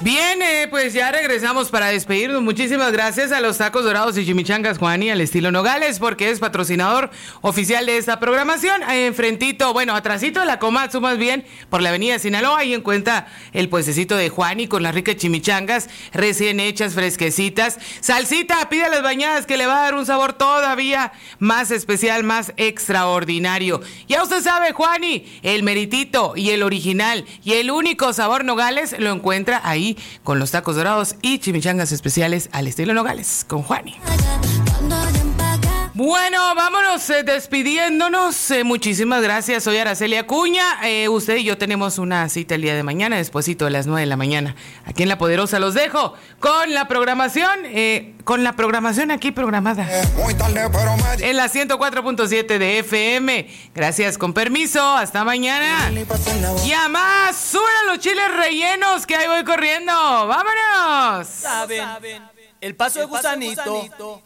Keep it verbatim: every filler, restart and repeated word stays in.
Bien, eh, pues ya regresamos para despedirnos. Muchísimas gracias a los tacos dorados y chimichangas Juani al estilo Nogales, porque es patrocinador oficial de esta programación. Enfrentito, bueno, atrasito de la Komatsu más bien, por la avenida Sinaloa, ahí encuentra el puestecito de Juani con las ricas chimichangas recién hechas, fresquecitas. Salsita, pide las bañadas que le va a dar un sabor todavía más especial, más extraordinario. Ya usted sabe, Juani, el meritito y el original y el único sabor Nogales lo encuentra ahí con los tacos dorados y chimichangas especiales al estilo Nogales con Juani. Bueno, vámonos eh, despidiéndonos. Eh, muchísimas gracias. Soy Araceli Acuña. Eh, usted y yo tenemos una cita el día de mañana, despuesito de las nueve de la mañana. Aquí en La Poderosa los dejo con la programación, eh, con la programación aquí programada. En la ciento cuatro punto siete de F M. Gracias, con permiso. Hasta mañana. Y a más, suban los chiles rellenos que ahí voy corriendo. ¡Vámonos! Saben, el paso de gusanito